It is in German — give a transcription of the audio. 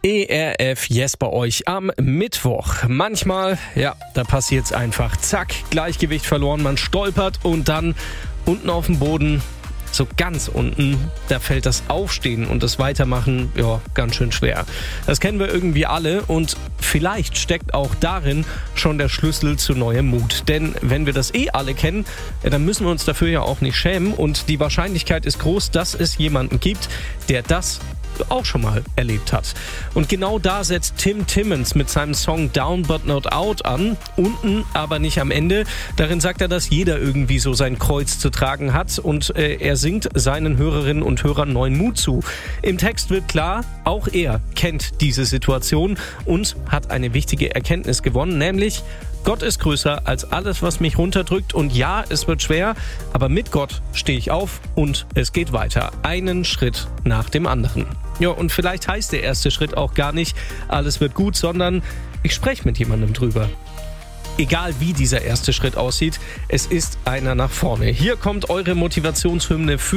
ERF Yes bei euch am Mittwoch. Manchmal, da passiert's einfach. Zack, Gleichgewicht verloren, man stolpert und dann unten auf dem Boden, so ganz unten, da fällt das Aufstehen und das Weitermachen, ganz schön schwer. Das kennen wir irgendwie alle und vielleicht steckt auch darin schon der Schlüssel zu neuem Mut. Denn wenn wir das alle kennen, dann müssen wir uns dafür ja auch nicht schämen und die Wahrscheinlichkeit ist groß, dass es jemanden gibt, der das auch schon mal erlebt hat. Und genau da setzt Tim Timmons mit seinem Song Down But Not Out an. Unten, aber nicht am Ende. Darin sagt er, dass jeder irgendwie so sein Kreuz zu tragen hat und er singt seinen Hörerinnen und Hörern neuen Mut zu. Im Text wird klar, auch er kennt diese Situation und hat eine wichtige Erkenntnis gewonnen, nämlich Gott ist größer als alles, was mich runterdrückt und ja, es wird schwer, aber mit Gott stehe ich auf und es geht weiter. Einen Schritt nach dem anderen. Ja, und vielleicht heißt der erste Schritt auch gar nicht, alles wird gut, sondern ich spreche mit jemandem drüber. Egal wie dieser erste Schritt aussieht, es ist einer nach vorne. Hier kommt eure Motivationshymne für